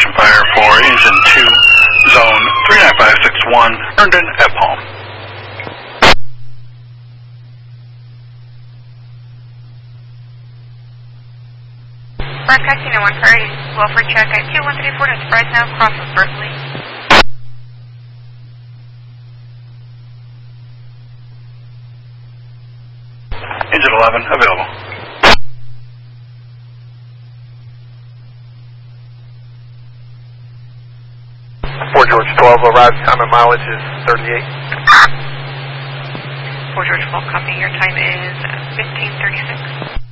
Station Fire for Engine 2, Zone 39561, Herndon at Palm. Broadcasting to 1 Prairie, Wilford check at 2134 to Fresno, cross with Berkeley. Engine 11 available. Fort George 12, arrived, time and mileage is 38. Fort George 12, copy, your time is 1536.